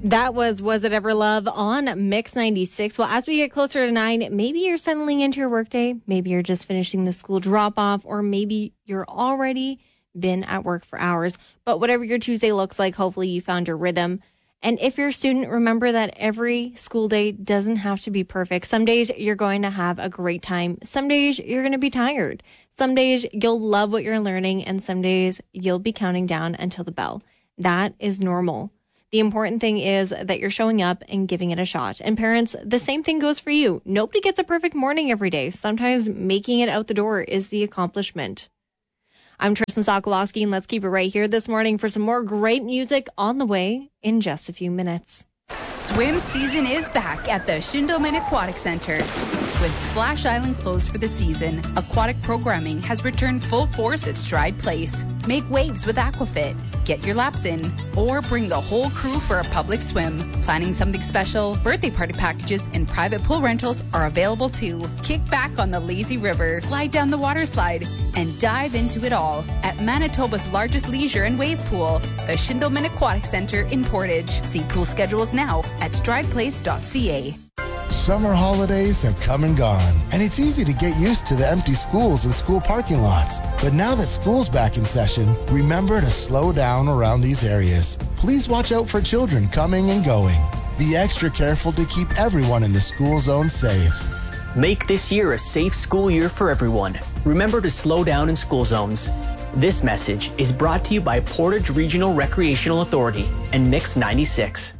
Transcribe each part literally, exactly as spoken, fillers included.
That was Was It Ever Love on Mix ninety-six. Well, as we get closer to nine, maybe you're settling into your workday. Maybe you're just finishing the school drop-off, or maybe you're already been at work for hours. But whatever your Tuesday looks like, hopefully you found your rhythm. And if you're a student, remember that every school day doesn't have to be perfect. Some days you're going to have a great time. Some days you're going to be tired. Some days you'll love what you're learning, and some days you'll be counting down until the bell. That is normal. The important thing is that you're showing up and giving it a shot. And parents, the same thing goes for you. Nobody gets a perfect morning every day. Sometimes making it out the door is the accomplishment. I'm Tristan Sokolowski, and let's keep it right here this morning for some more great music on the way in just a few minutes. Swim season is back at the Shindelman Aquatic Center. With Splash Island closed for the season, aquatic programming has returned full force at Stride Place. Make waves with Aquafit, get your laps in, or bring the whole crew for a public swim. Planning something special, birthday party packages and private pool rentals are available too. Kick back on the lazy river, glide down the water slide, and dive into it all at Manitoba's largest leisure and wave pool, the Shindelman Aquatic Center in Portage. See pool schedules now at strideplace dot c a. Summer holidays have come and gone, and it's easy to get used to the empty schools and school parking lots. But now that school's back in session, remember to slow down around these areas. Please watch out for children coming and going. Be extra careful to keep everyone in the school zone safe. Make this year a safe school year for everyone. Remember to slow down in school zones. This message is brought to you by Portage Regional Recreational Authority and Mix ninety-six.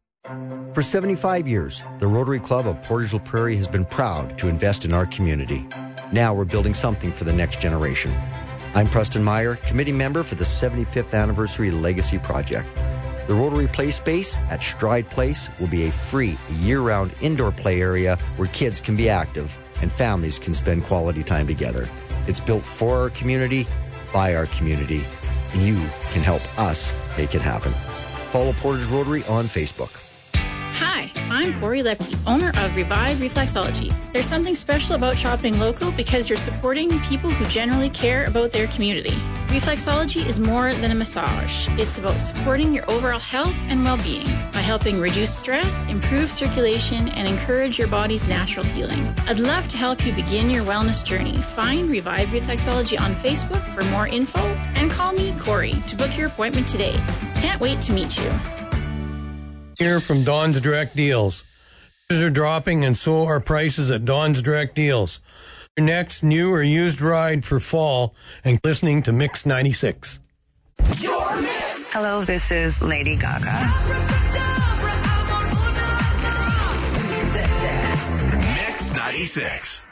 For seventy-five years, the Rotary Club of Portage La Prairie has been proud to invest in our community. Now we're building something for the next generation. I'm Preston Meyer, committee member for the seventy-fifth Anniversary Legacy Project. The Rotary Play Space at Stride Place will be a free, year-round indoor play area where kids can be active and families can spend quality time together. It's built for our community, by our community, and you can help us make it happen. Follow Portage Rotary on Facebook. Hi, I'm Corey Lepke, owner of Revive Reflexology. There's something special about shopping local because you're supporting people who generally care about their community. Reflexology is more than a massage. It's about supporting your overall health and well-being by helping reduce stress, improve circulation, and encourage your body's natural healing. I'd love to help you begin your wellness journey. Find Revive Reflexology on Facebook for more info and call me, Corey, to book your appointment today. Can't wait to meet you. Here from Don's Direct Deals. Prices are dropping and so are prices at Don's Direct Deals. Your next new or used ride for fall and listening to Mix ninety-six. Hello, this is Lady Gaga. Mix ninety-six.